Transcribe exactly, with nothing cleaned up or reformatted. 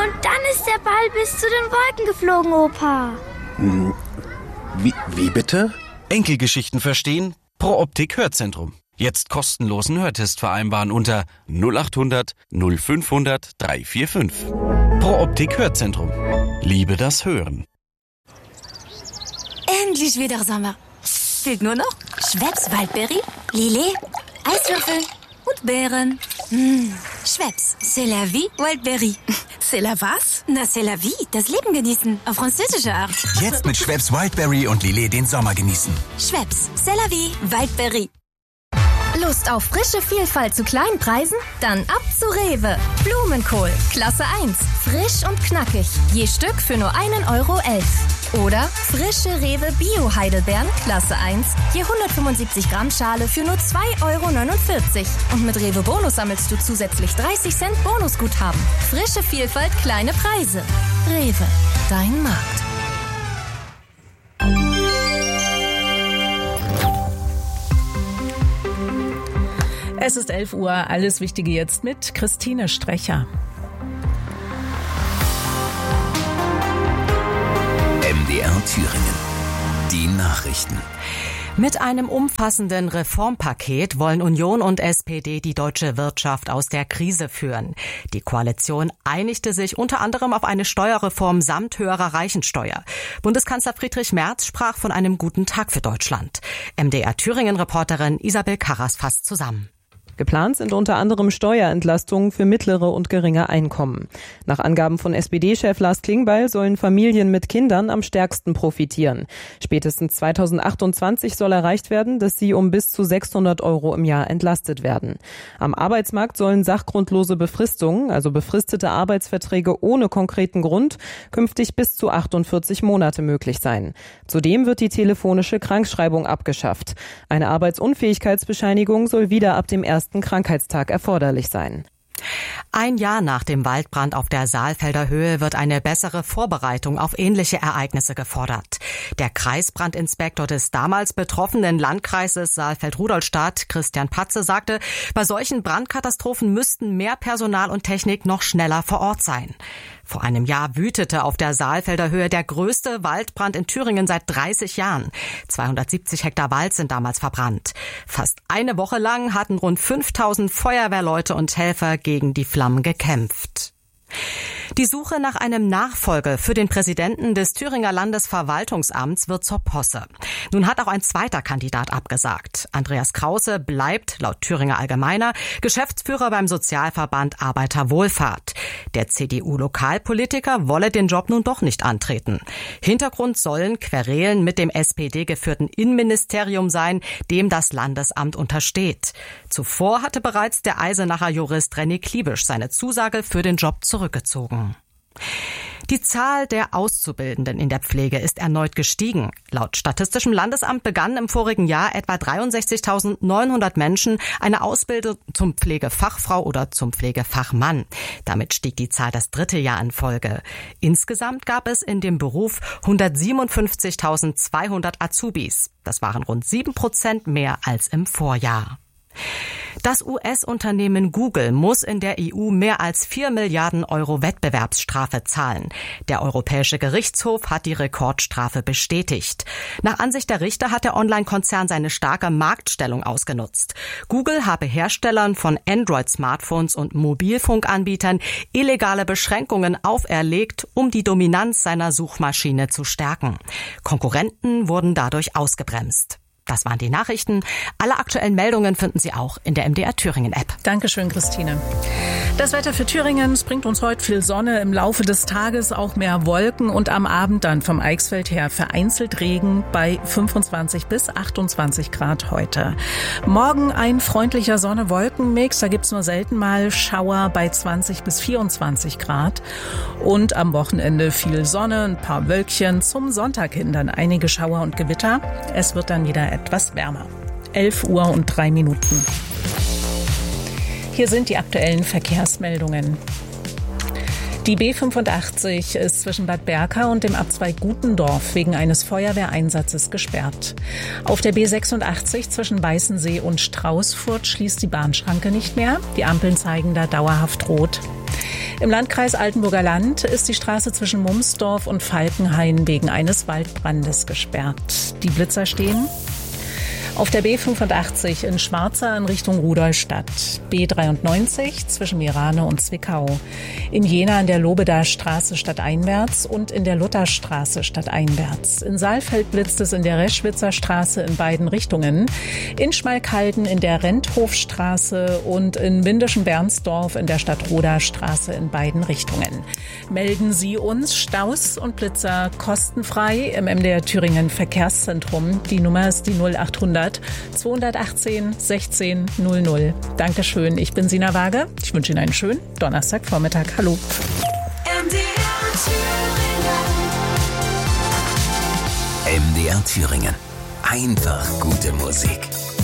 Und dann ist der Ball bis zu den Wolken geflogen, Opa. Hm, wie, wie bitte? Enkelgeschichten verstehen? Pro Optik Hörzentrum. Jetzt kostenlosen Hörtest vereinbaren unter null acht hundert null fünfhundert dreihundertfünfundvierzig. Pro Optik Hörzentrum. Liebe das Hören. Endlich wieder Sommer. Fehlt nur noch Schweppes Waldberry, Lillet, Eiswürfel und Beeren. Mmh. Schweppes, c'est la vie Waldberry. C'est la was? Na, c'est la vie, das Leben genießen, auf französische Art. Jetzt mit Schweppes Wildberry und Lillet den Sommer genießen. Schweppes, c'est la vie Waldberry. Lust auf frische Vielfalt zu kleinen Preisen? Dann ab zu Rewe. Blumenkohl, Klasse eins. Frisch und knackig. Je Stück für nur einen Euro elf. Oder frische Rewe Bio-Heidelbeeren, Klasse eins. Je hundertfünfundsiebzig Gramm Schale für nur zwei Euro neunundvierzig. Und mit Rewe Bonus sammelst du zusätzlich dreißig Cent Bonusguthaben. Frische Vielfalt, kleine Preise. Rewe, dein Markt. Es ist elf Uhr, alles Wichtige jetzt mit Christine Strecher. M D R Thüringen. Die Nachrichten. Mit einem umfassenden Reformpaket wollen Union und S P D die deutsche Wirtschaft aus der Krise führen. Die Koalition einigte sich unter anderem auf eine Steuerreform samt höherer Reichensteuer. Bundeskanzler Friedrich Merz sprach von einem guten Tag für Deutschland. M D R Thüringen-Reporterin Isabel Karras fasst zusammen. Geplant sind unter anderem Steuerentlastungen für mittlere und geringe Einkommen. Nach Angaben von S P D-Chef Lars Klingbeil sollen Familien mit Kindern am stärksten profitieren. Spätestens zweitausendachtundzwanzig soll erreicht werden, dass sie um bis zu sechshundert Euro im Jahr entlastet werden. Am Arbeitsmarkt sollen sachgrundlose Befristungen, also befristete Arbeitsverträge ohne konkreten Grund, künftig bis zu achtundvierzig Monate möglich sein. Zudem wird die telefonische Krankschreibung abgeschafft. Eine Arbeitsunfähigkeitsbescheinigung soll wieder ab dem ersten Krankheitstag erforderlich sein. Ein Jahr nach dem Waldbrand auf der Saalfelder Höhe wird eine bessere Vorbereitung auf ähnliche Ereignisse gefordert. Der Kreisbrandinspektor des damals betroffenen Landkreises Saalfeld-Rudolstadt, Christian Patze, sagte, bei solchen Brandkatastrophen müssten mehr Personal und Technik noch schneller vor Ort sein. Vor einem Jahr wütete auf der Saalfelder Höhe der größte Waldbrand in Thüringen seit dreißig Jahren. zweihundertsiebzig Hektar Wald sind damals verbrannt. Fast eine Woche lang hatten rund fünftausend Feuerwehrleute und Helfer gegen die Flammen gekämpft. Die Suche nach einem Nachfolger für den Präsidenten des Thüringer Landesverwaltungsamts wird zur Posse. Nun hat auch ein zweiter Kandidat abgesagt. Andreas Krause bleibt, laut Thüringer Allgemeiner, Geschäftsführer beim Sozialverband Arbeiterwohlfahrt. Der C D U-Lokalpolitiker wolle den Job nun doch nicht antreten. Hintergrund sollen Querelen mit dem S P D-geführten Innenministerium sein, dem das Landesamt untersteht. Zuvor hatte bereits der Eisenacher Jurist René Kliebisch seine Zusage für den Job zurückgezogen. Die Zahl der Auszubildenden in der Pflege ist erneut gestiegen. Laut Statistischem Landesamt begannen im vorigen Jahr etwa dreiundsechzigtausendneunhundert Menschen eine Ausbildung zum Pflegefachfrau oder zum Pflegefachmann. Damit stieg die Zahl das dritte Jahr in Folge. Insgesamt gab es in dem Beruf hundertsiebenundfünfzigtausendzweihundert Azubis. Das waren rund sieben Prozent mehr als im Vorjahr. Das U S-Unternehmen Google muss in der E U mehr als vier Milliarden Euro Wettbewerbsstrafe zahlen. Der Europäische Gerichtshof hat die Rekordstrafe bestätigt. Nach Ansicht der Richter hat der Online-Konzern seine starke Marktstellung ausgenutzt. Google habe Herstellern von Android-Smartphones und Mobilfunkanbietern illegale Beschränkungen auferlegt, um die Dominanz seiner Suchmaschine zu stärken. Konkurrenten wurden dadurch ausgebremst. Das waren die Nachrichten. Alle aktuellen Meldungen finden Sie auch in der M D R Thüringen App. Dankeschön, Christine. Das Wetter für Thüringen, es bringt uns heute viel Sonne, im Laufe des Tages auch mehr Wolken und am Abend dann vom Eichsfeld her vereinzelt Regen bei fünfundzwanzig bis achtundzwanzig Grad heute. Morgen ein freundlicher Sonne-Wolken-Mix, da gibt's nur selten mal Schauer bei zwanzig bis vierundzwanzig Grad. Und am Wochenende viel Sonne, ein paar Wölkchen, zum Sonntag hin dann einige Schauer und Gewitter. Es wird dann wieder etwas wärmer. elf Uhr und drei Minuten. Hier sind die aktuellen Verkehrsmeldungen. Die B fünfundachtzig ist zwischen Bad Berka und dem Abzweig Gutendorf wegen eines Feuerwehreinsatzes gesperrt. Auf der B sechsundachtzig zwischen Weißensee und Straußfurt schließt die Bahnschranke nicht mehr. Die Ampeln zeigen da dauerhaft rot. Im Landkreis Altenburger Land ist die Straße zwischen Mumsdorf und Falkenhain wegen eines Waldbrandes gesperrt. Die Blitzer stehen auf der B fünfundachtzig in Schwarza in Richtung Rudolstadt, B dreiundneunzig zwischen Mirane und Zwickau, in Jena an der Lobedaer Straße stadteinwärts und in der Lutherstraße stadteinwärts. In Saalfeld blitzt es in der Reschwitzer Straße in beiden Richtungen, in Schmalkalden in der Renthofstraße und in Windeschen-Bernsdorf in der Stadtroder Straße in beiden Richtungen. Melden Sie uns Staus und Blitzer kostenfrei im M D R Thüringen Verkehrszentrum. Die Nummer ist die null achthundert zweihundertachtzehn sechzehn null null. Dankeschön, ich bin Sina Waage. Ich wünsche Ihnen einen schönen Donnerstagvormittag. Hallo. M D R Thüringen. M D R Thüringen. Einfach gute Musik.